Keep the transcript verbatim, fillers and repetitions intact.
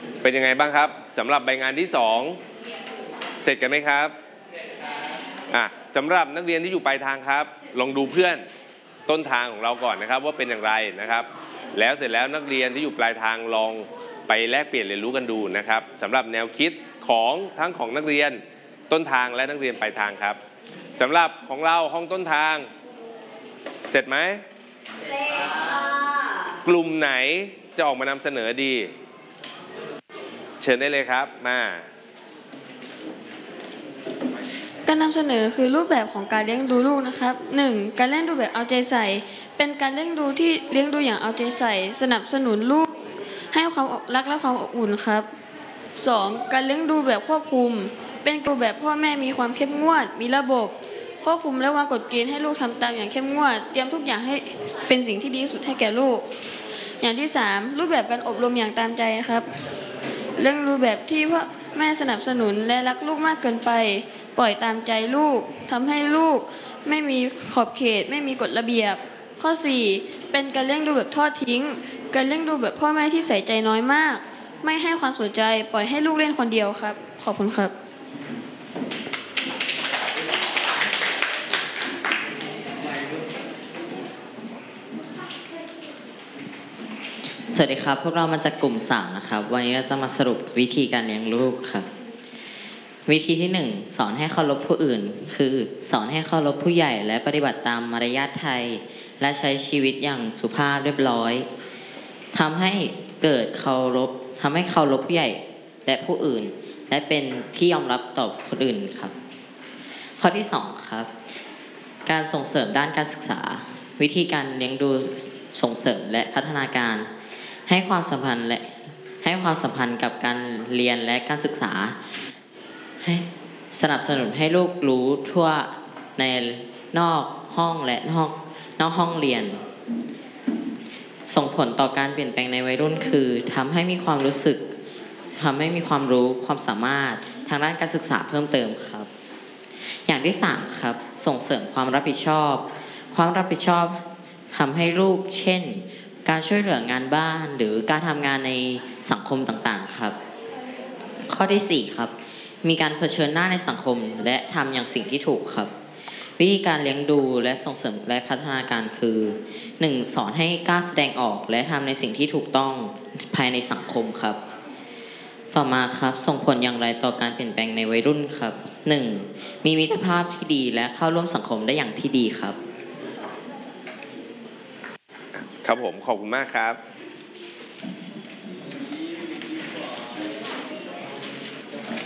เป็นยังไงบ้างครับสำหรับใบงานที่สองเสร็จกันไหมครับอ่ะสำหรับนักเรียนที่อยู่ปลายทางครับลองดูเพื่อนต้นทางของเราก่อนนะครับว่าเป็นอย่างไรนะครับแล้วเสร็จแล้วนักเรียนที่อยู่ปลายทางลองไปแลกเปลี่ยนเรียนรู้กันดูนะครับสำหรับแนวคิดของทั้งของนักเรียนต้นทางและนักเรียนปลายทางครับสำหรับของเราห้องต้นทางเสร็จไหมเสร็จค่ะกลุ่มไหนจะออกมานำเสนอดีเชิญได้เลยครับมาการนำเสนอคือรูปแบบของการเลี้ยงดูลูกนะครับหนึ่งการเลี้ยงดูแบบเอาใจใส่เป็นการเลี้ยงดูที่เลี้ยงดูอย่างเอาใจใส่สนับสนุนลูกให้ความรักและความอบอุ่นครับสองการเลี้ยงดูแบบควบคุมเป็นการแบบพ่อแม่มีความเข้มงวดมีระบบควบคุมและวางกฎเกณฑ์ให้ลูกทำตามอย่างเข้มงวดเตรียมทุกอย่างให้เป็นสิ่งที่ดีที่สุดให้แก่ลูกอย่างที่สามรูปแบบการอบรมอย่างตามใจครับเลี้ยงดูแบบที่พ่อแม่สนับสนุนและรักลูกมากเกินไปปล่อยตามใจลูกทำให้ลูกไม่มีขอบเขตไม่มีกฎระเบียบข้อสี่เป็นการเลี้ยงดูแบบทอดทิ้งการเลี้ยงดูแบบพ่อแม่ที่ใส่ใจน้อยมากไม่ให้ความสนใจปล่อยให้ลูกเล่นคนเดียวครับขอบคุณครับสวัสดีครับพวกเรามาจากกลุ่มสามนะครับวันนี้เราจะมาสรุปวิธีการเลี้ยงลูกครับวิธีที่หนึ่งสอนให้เคารพผู้อื่นคือสอนให้เคารพผู้ใหญ่และปฏิบัติตามมารยาทไทยและใช้ชีวิตอย่างสุภาพเรียบร้อยทำให้เกิดเคารพทำให้เคารพผู้ใหญ่และผู้อื่นและเป็นที่ยอมรับต่อคนอื่นครับข้อที่สองครับการส่งเสริมด้านการศึกษาวิธีการเลี้ยงดูส่งเสริมและพัฒนาการให้ความสัมพันธ์และให้ความสัมพันธ์กับการเรียนและการศึกษาให้สนับสนุนให้ลูกรู้ทั่วในนอกห้องและนอกนอกห้องเรียนส่งผลต่อการเปลี่ยนแปลงในวัยรุ่นคือทำให้มีความรู้สึกทำให้มีความรู้ความสามารถทางด้านการศึกษาเพิ่มเติมครับอย่างที่สามครับส่งเสริมความรับผิดชอบความรับผิดชอบทำให้ลูกเช่นการช่วยเหลืองานบ้านหรือการทำงานในสังคมต่างๆครับข้อที่สี่ครับมีการเผชิญหน้าในสังคมและทำอย่างสิ่งที่ถูกครับวิธีการเลี้ยงดูและส่งเสริมและพัฒนาการคือหนึ่งสอนให้กล้าแสดงออกและทำในสิ่งที่ถูกต้องภายในสังคมครับต่อมาครับส่งผลอย่างไรต่อการเปลี่ยนแปลงในวัยรุ่นครับหนึ่งมีมิตรภาพที่ดีและเข้าร่วมสังคมได้อย่างที่ดีครับครับผมขอบคุณมากครับ